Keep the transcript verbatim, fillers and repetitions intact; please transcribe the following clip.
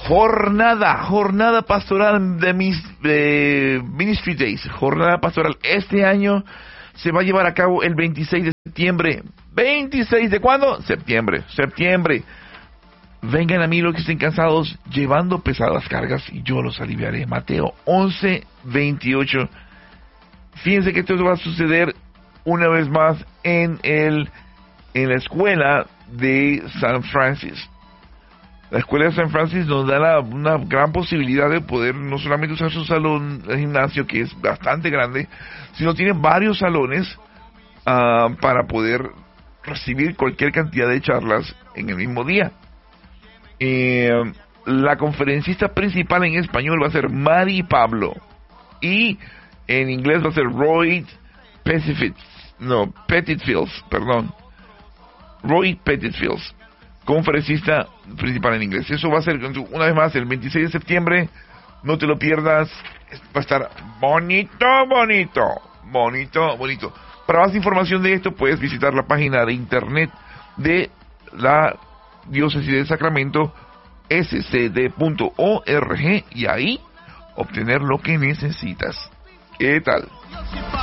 Jornada, jornada pastoral de mis de Ministry Days, jornada pastoral. Este año se va a llevar a cabo el veintiséis de septiembre. ¿veintiséis de cuándo? Septiembre, septiembre. Vengan a mí los que estén cansados, llevando pesadas cargas, y yo los aliviaré. Mateo once, veintiocho. Fíjense que esto va a suceder una vez más en el en la escuela de San Francis. La escuela de San Francis nos da la, una gran posibilidad de poder no solamente usar su salón de gimnasio, que es bastante grande, sino tiene varios salones uh, para poder recibir cualquier cantidad de charlas en el mismo día. Eh, la conferencista principal en español va a ser Mari Pablo, y en inglés va a ser Roy Petitfields, no, Petitfields, perdón, Roy Petitfields, conferencista principal en inglés. Eso va a ser, una vez más, el veintiséis de septiembre. No te lo pierdas. Va a estar bonito, bonito, bonito, bonito. Para más información de esto, puedes visitar la página de internet de la Diócesis de Sacramento, s c d punto org, y ahí obtener lo que necesitas. ¿Qué tal?